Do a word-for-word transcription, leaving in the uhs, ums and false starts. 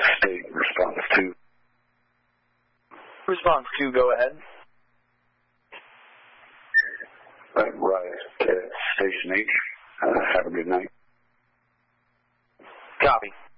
State response two. Response two, go ahead. Uh, right, uh, Station H. Uh, have a good night. Copy.